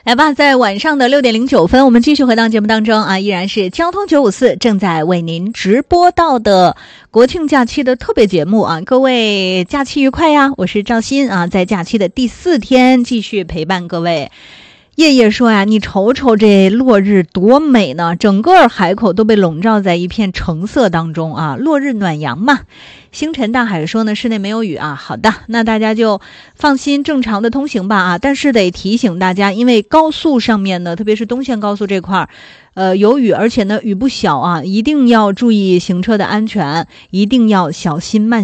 来吧，在晚上的6:09，我们继续回到节目当中啊，依然是交通954正在为您直播到的国庆假期的特别节目啊，各位假期愉快呀！我是赵鑫啊，在假期的第4天继续陪伴各位。叶叶说呀，你瞅瞅这落日多美呢，整个海口都被笼罩在一片橙色当中啊，落日暖阳嘛。星辰大海说呢，室内没有雨啊。好的，那大家就放心正常的通行吧啊。但是得提醒大家，因为高速上面呢，特别是东线高速这块有雨，而且呢雨不小啊，一定要注意行车的安全，一定要小心慢